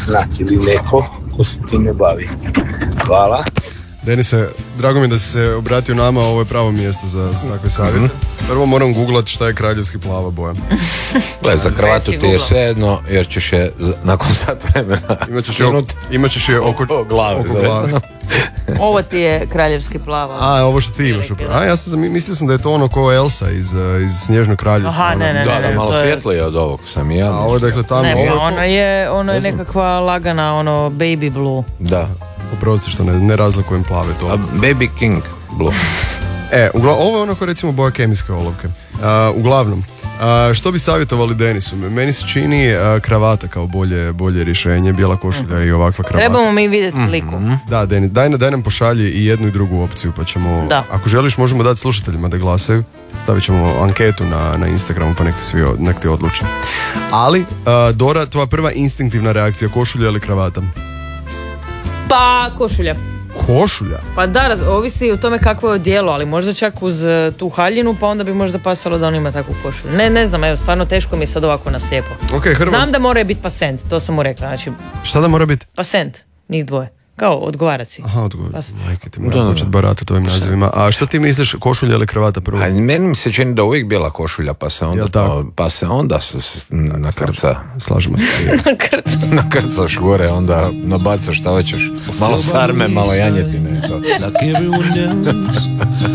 znati ili neko ko se time bavi. Hvala. Denise, drago mi da si se obratio nama, ovo je pravo mjesto za takve savjete. Prvo moram googlati šta je kraljevski plava boja. Gle, za kravatu ti je svejedno, jer ćeš je nakon sat vremena Imaćeš je oko glave. Ovo ti je kraljevski plava. A, ovo što ti imaš upravo. A, ja mislio sam da je to ono ko Elsa iz Snježnog kraljevstva. Aha, ne, Da, malo svjetlije od ovog sam i ja. A ovo dakle tamo... Ne, ono je nekakva lagana, baby blue. Da. Oprosti što ne razlikujem plave to. A Baby King blue. Ovo je ono ko recimo boja kemijske olovke. Uglavnom, što bi savjetovali Denisu? Meni se čini kravata kao bolje rješenje, bijela košulja i ovakva kravata. Trebamo mi vidjeti sliku. Da, Denis, daj nam pošalji i jednu i drugu opciju, pa ćemo, ako želiš, možemo dati slušateljima da glasaju. Stavit ćemo anketu na Instagramu, pa nek ti odluči. Ali, Dora, tvoja prva instinktivna reakcija, košulja ili kravata? Pa, košulja. Košulja? Pa da, ovisi o tome kakvo je odijelo, ali možda čak uz tu haljinu, pa onda bi možda pasalo da on ima takvu košulju. Ne znam, evo, stvarno teško mi je sad ovako na slijepo. Znam da mora biti pasent, to sam mu rekla. Znači, šta da mora biti? Pasent, njih dvoje. Kao odgovarac. Aha, odgovarac. Majke ti moram početi baratati ovim nazivima. A šta ti misliš, košulja ili kravata prvo? A meni mi se čini da uvijek bijela košulja, pa se onda nakrca. Slažemo se. Nakrcaš gore, onda nabacaš šta hoćeš. Malo sarme, malo janjetine.